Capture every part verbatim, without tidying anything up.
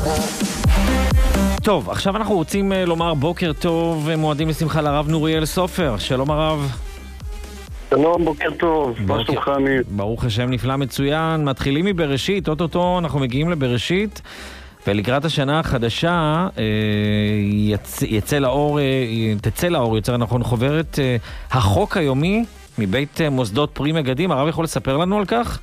טוב, עכשיו אנחנו רוצים לומר בוקר טוב, מועדים לשמחה לרב נוריאל סופר. שלום הרב. שלום, בוקר טוב. מה שלומך? ברוך השם, נפלא, מצוין. מתחילים מבראשית, אוטוטו אנחנו מגיעים לבראשית, ולקראת השנה החדשה יצ... יצא לאור, תצא לאור, יותר נכון, חוברת החוק היומי מבית מוסדות פרי מגדים. הרב יכול לספר לנו על כך?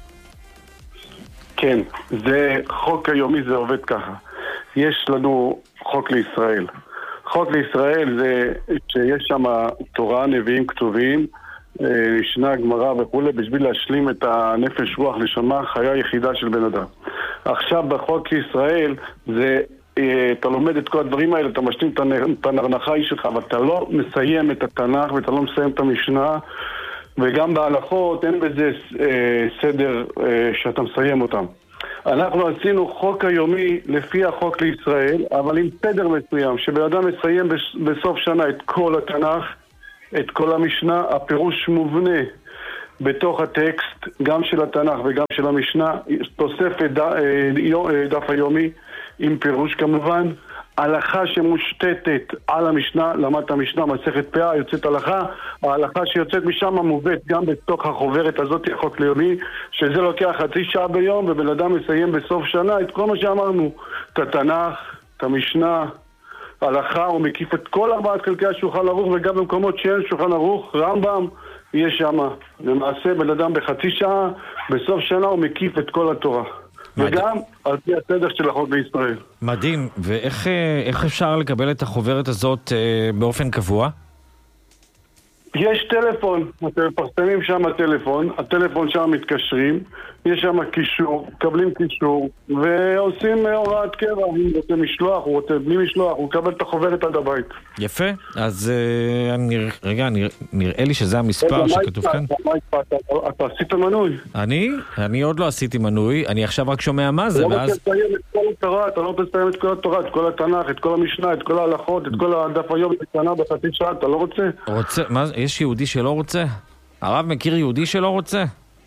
כן, זה חוק היומי, זה עובד ככה. יש לנו חוק לישראל. חוק לישראל זה שיש שם תורה, נביאים כתובים, ישנה גמרא וכולי, בשביל להשלים את הנפש רוח נשמה, חיה יחידה של בן אדם. עכשיו בחוק לישראל זה, אתה לומד את כל הדברים האלה, אתה משלים את הנרנחה שלך, אבל אתה לא מסיים את התנ"ך ואתה לא מסיים את המשנה, וגם בהלכות אין בזה אה, סדר אה, שאתה מסיים אותם. אנחנו עשינו חוק היומי לפי החוק לישראל, אבל עם סדר מסוים, שבן אדם מסיים בסוף שנה את כל התנ"ך, את כל המשנה, הפירוש מובנה בתוך הטקסט, גם של התנ"ך וגם של המשנה, תוספת דף היומי עם פירוש כמובן, הלכה שמושתתת על המשנה, למדת המשנה, מסכת פאה, יוצאת הלכה, ההלכה שיוצאת משם מובאת גם בתוך החוברת הזאת, החוק ליומי, שזה לוקח חצי שעה ביום, ובן אדם מסיים בסוף שנה את כל מה שאמרנו, את התנ"ך, את המשנה, הלכה, הוא מקיף את כל ארבעת חלקי השולחן ערוך, וגם במקומות שאין שולחן ערוך, רמב"ם, יש שם. למעשה בן אדם בחצי שעה, בסוף שנה הוא מקיף את כל התורה. וגם על פי הסדר של החוק בישראל. מדהים. ואיך איך אפשר לקבל את החוברת הזאת אה, באופן קבוע? יש טלפון, אתם מפרסמים שם הטלפון, הטלפון שם מתקשרים, יש שם קישור, מקבלים קישור, ועושים הוראת קבע, הוא רוצה משלוח, הוא רוצה בלי משלוח, הוא מקבל את החוברת עד הבית. יפה, אז אה, נרא, רגע, נרא, נראה לי שזה המספר שכתוב כאן. אתה עשית מנוי? אני? אני עוד לא עשיתי מנוי, אני עכשיו רק שומע מה זה, ואז... אתה לא תסיים את כל התורה, אתה לא תסיים את כל התורה, את כל התנ"ך, את כל המשנה, את כל ההלכות, את כל הדף היום, את השנה בחצי שעה, אתה לא רוצה? רוצה, מה, יש יהודי שלא רוצה? הרב מכיר יהודי שלא רוצה?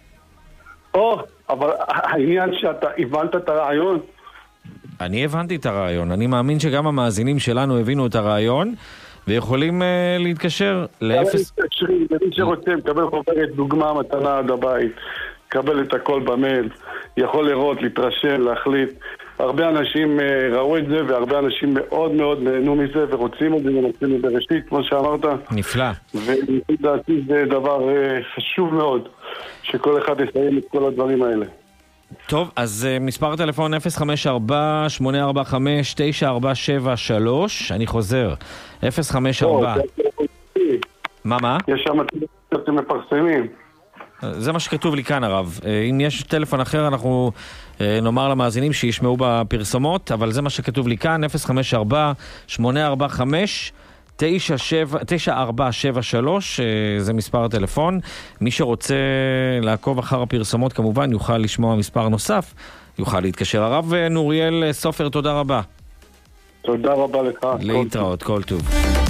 או, אבל העניין שאתה הבנת את הרעיון. אני הבנתי את הרעיון. אני מאמין שגם המאזינים שלנו הבינו את הרעיון, ויכולים uh, להתקשר לאפס... מי שרוצה, מקבל חוברת דוגמה, מתנה עד הבית, מקבל את הכל במייל, יכול לראות, להתרשם, להחליט. הרבה אנשים uh, ראו את זה, והרבה אנשים מאוד מאוד נהנו מזה, ורוצים את זה, ונוצאים מבראשית, כמו שאמרת. נפלא. ולדעתי זה דבר uh, חשוב מאוד, שכל אחד יסיים את כל הדברים האלה. טוב, אז uh, מספר הטלפון אפס חמש ארבע שמונה ארבע חמש תשע ארבע שבע שלוש, אני חוזר, אפס חמש ארבע. מה, מה? יש שם אתם מפרסמים. זה מה שכתוב לי כאן, הרב. אם יש טלפון אחר, אנחנו נאמר למאזינים שישמעו בפרסומות, אבל זה מה שכתוב לי כאן, אפס חמש ארבע שמונה ארבע חמש תשע ארבע שבע שלוש, זה מספר הטלפון. מי שרוצה לעקוב אחר הפרסומות, כמובן, יוכל לשמוע מספר נוסף, יוכל להתקשר. הרב נוריאל סופר, תודה רבה. תודה רבה לך. להתראות, כל טוב.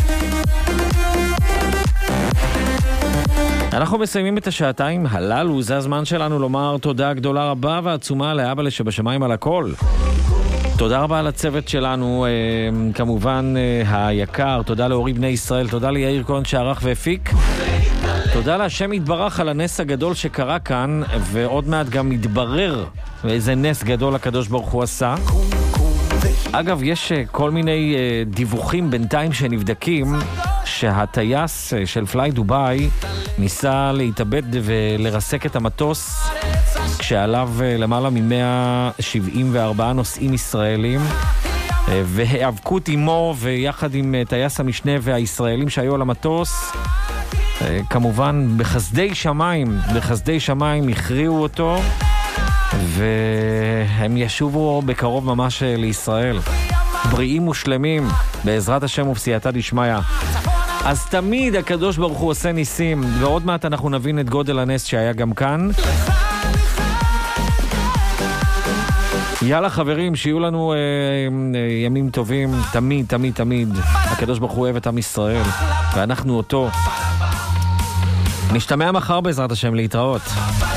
אנחנו מסיימים את השעתיים הללו, זה הזמן שלנו לומר תודה גדולה רבה ועצומה לאבא שבשמיים על הכל. תודה רבה על הצוות שלנו, כמובן היקר, תודה להורי בני ישראל, תודה ליאיר כהן שערך והפיק, תודה להשם יתברך על הנס הגדול שקרה כאן, ועוד מעט גם מתברר איזה נס גדול הקדוש ברוך הוא עשה. אגב, יש כל מיני דיווחים בינתיים שנבדקים שהטייס של פליי דוביי ניסה להתאבד ולרסק את המטוס כשעליו למעלה מ-מאה שבעים וארבעה נוסעים ישראלים, והיאבקות עמו ויחד עם טייס המשנה והישראלים שהיו על המטוס, כמובן בחסדי שמיים, בחסדי שמיים הכריעו אותו, והם ישובו בקרוב ממש לישראל, בריאים ושלמים בעזרת השם ובסייעתא דשמיא. אז תמיד הקדוש ברוך הוא עושה ניסים, ועוד מעט אנחנו נבין את גודל הנס שהיה גם כאן. יאללה חברים, שיהיו לנו אה, אה, ימים טובים, תמיד, תמיד, תמיד. הקדוש ברוך הוא אוהב את עם ישראל, ואנחנו אותו. נשתמע מחר בעזרת השם, להתראות.